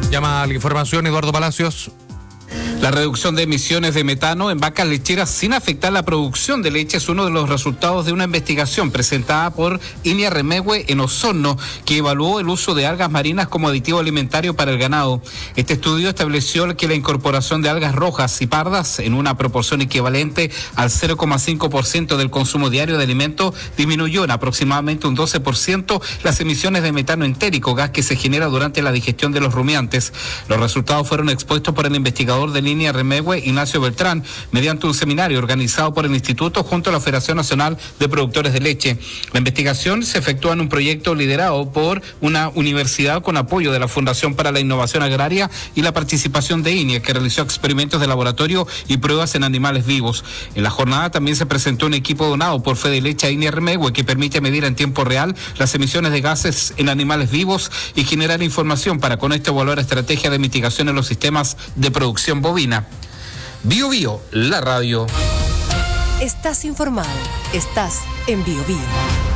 Llama a la información Eduardo Palacios. La reducción de emisiones de metano en vacas lecheras sin afectar la producción de leche es uno de los resultados de una investigación presentada por INIA Remegue en Osorno, que evaluó el uso de algas marinas como aditivo alimentario para el ganado. Este estudio estableció que la incorporación de algas rojas y pardas en una proporción equivalente al 0,5% del consumo diario de alimentos disminuyó en aproximadamente un 12% las emisiones de metano entérico, gas que se genera durante la digestión de los rumiantes. Los resultados fueron expuestos por el investigador de Línea Remegue, Ignacio Beltrán, mediante un seminario organizado por el Instituto junto a la Federación Nacional de Productores de Leche. La investigación se efectúa en un proyecto liderado por una universidad con apoyo de la Fundación para la Innovación Agraria y la participación de INIA, que realizó experimentos de laboratorio y pruebas en animales vivos. En la jornada también se presentó un equipo donado por Fede Leche a INIA Remegue que permite medir en tiempo real las emisiones de gases en animales vivos y generar información para con esto evaluar estrategias de mitigación en los sistemas de producción bovina. Bio Bio, la radio. Estás informado, estás en Bio Bio.